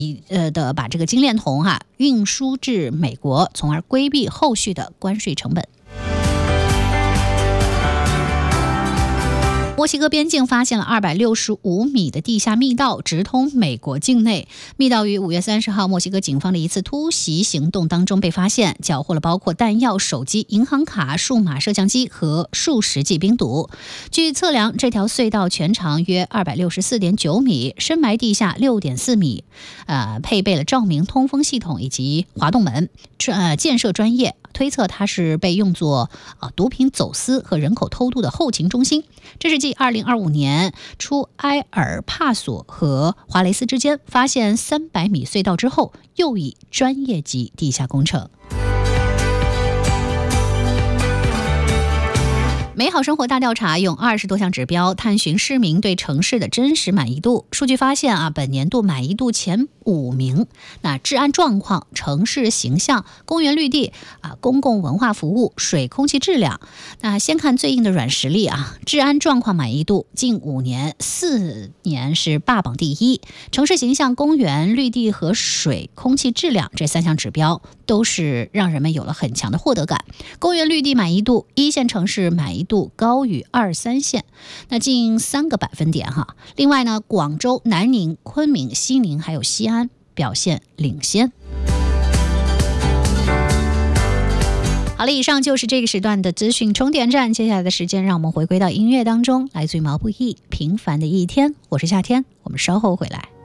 的把这个精炼铜运输至美国，从而规避后续的关税成本。墨西哥边境发现了265米的地下密道，直通美国境内。密道于5月30号墨西哥警方的一次突袭行动当中被发现，缴获了包括弹药、手机、银行卡、数码摄像机和数十记冰毒。据测量，这条隧道全长约264.9米，深埋地下6.4米，配备了照明、通风系统以及滑动门，建设专业。推测它是被用作毒品走私和人口偷渡的后勤中心。这是继2025年出埃尔帕索和华雷斯之间发现300米隧道之后，又一专业级地下工程。美好生活大调查用20多项指标探寻市民对城市的真实满意度。数据发现本年度满意度前5名，那治安状况、城市形象、公园绿地公共文化服务、水空气质量。那先看最硬的软实力治安状况满意度近5年4年是霸榜第一，城市形象、公园绿地和水空气质量这3项指标都是让人们有了很强的获得感。公园绿地满意度，1线城市满意度高于2、3线，那近3个百分点另外呢，广州、南宁、昆明、西宁还有西安表现领先。好了，以上就是这个时段的资讯充电站。接下来的时间，让我们回归到音乐当中，来自于毛不易《平凡的一天》。我是夏天，我们稍后回来。